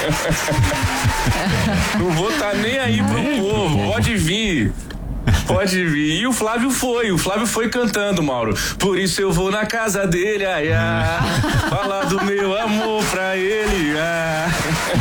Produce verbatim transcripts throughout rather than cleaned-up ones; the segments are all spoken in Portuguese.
Não vou estar nem aí pro povo, pode vir. Pode vir. E o Flávio foi, o Flávio foi cantando, Mauro. Por isso eu vou na casa dele, ai, ai, falar do meu amor pra ele, ai.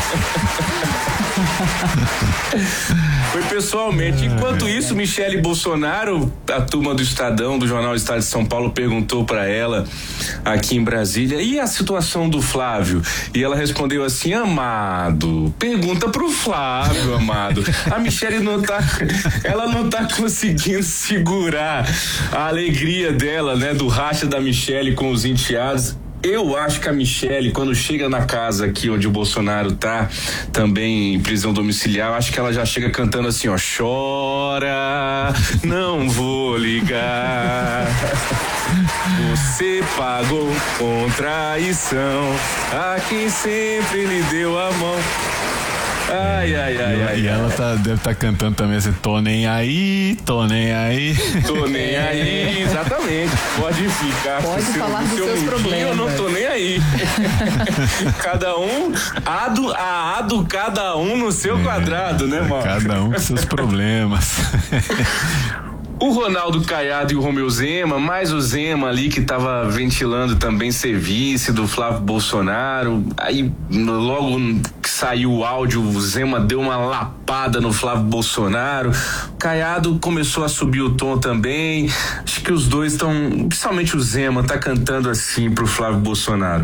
Foi pessoalmente. Enquanto isso, Michele Bolsonaro, a turma do Estadão, do Jornal Estado de São Paulo, perguntou pra ela aqui em Brasília, e a situação do Flávio? E ela respondeu assim: amado, pergunta pro Flávio, amado. A Michele não tá, ela não tá conseguindo segurar a alegria dela, né, do racha da Michele com os enteados. Eu acho que a Michele, quando chega na casa aqui onde o Bolsonaro tá, também em prisão domiciliar, eu acho que ela já chega cantando assim, ó: chora, não vou ligar. Você pagou com traição a quem sempre lhe deu a mão. Ai, ai, ai, ai. E ela tá, deve estar tá cantando também assim: tô nem aí, tô nem aí. Tô nem aí, exatamente. Pode ficar. Pode seu, falar dos seus problemas. Eu não tô nem aí. Cada um, ado a ado, cada um no seu é, quadrado, né, mano? Cada um com seus problemas. O Ronaldo Caiado e o Romeu Zema, mais o Zema ali que tava ventilando também ser vice do Flávio Bolsonaro. Aí logo que saiu o áudio, o Zema deu uma lapada no Flávio Bolsonaro. O Caiado começou a subir o tom também. Acho que os dois estão, principalmente o Zema, tá cantando assim pro Flávio Bolsonaro.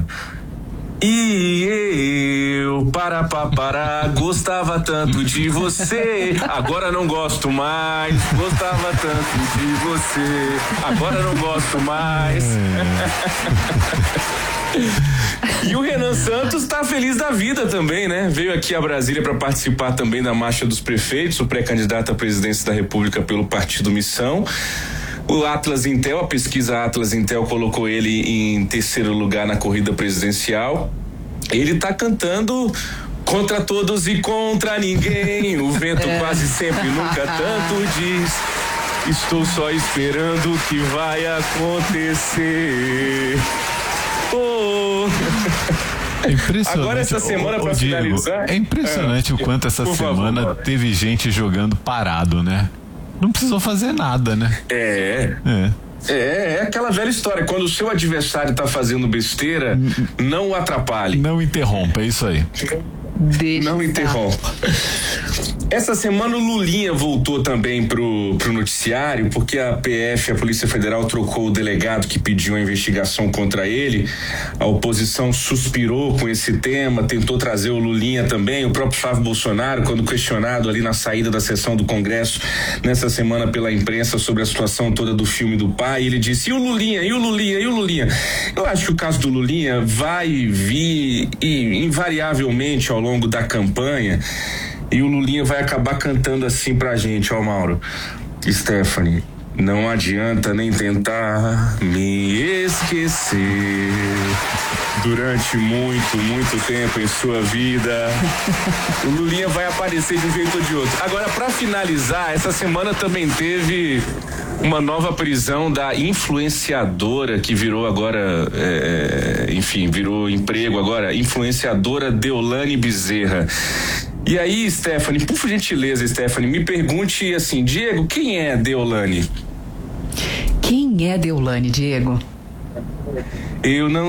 E eu, para, para, para, gostava tanto de você, agora não gosto mais. Gostava tanto de você, agora não gosto mais. E o Renan Santos tá feliz da vida também, né? Veio aqui a Brasília para participar também da Marcha dos Prefeitos, o pré-candidato à presidência da República pelo Partido Missão. O Atlas Intel, a pesquisa Atlas Intel colocou ele em terceiro lugar na corrida presidencial. Ele tá cantando contra todos e contra ninguém. O vento é. quase sempre, nunca tanto diz. Estou só esperando o que vai acontecer. Oh. É impressionante. Agora essa semana para finalizar. É impressionante é. o quanto essa Por semana favor, teve gente jogando parado, né? Não precisou fazer nada, né? É. É. É, é aquela velha história, quando o seu adversário tá fazendo besteira, não o atrapalhe. Não interrompa, é isso aí. Deixa não interrompa. Essa semana o Lulinha voltou também pro, pro noticiário, porque a P F, a Polícia Federal, trocou o delegado que pediu a investigação contra ele. A oposição suspirou com esse tema, tentou trazer o Lulinha também. O próprio Flávio Bolsonaro, quando questionado ali na saída da sessão do Congresso nessa semana pela imprensa sobre a situação toda do filme do pai, ele disse: e o Lulinha, e o Lulinha, e o Lulinha? Eu acho que o caso do Lulinha vai vir e invariavelmente ao longo da campanha, e o Lulinha vai acabar cantando assim pra gente, ó, Mauro. Stephanie, não adianta nem tentar me esquecer. Durante muito, muito tempo em sua vida, o Lulinha vai aparecer de um jeito ou de outro. Agora, pra finalizar, essa semana também teve uma nova prisão da influenciadora que virou agora, é, enfim, virou emprego agora, influenciadora Deolane Bezerra. E aí, Stephanie, por gentileza, Stephanie, me pergunte assim, Diego, quem é Deolane? Quem é Deolane, Diego? Eu não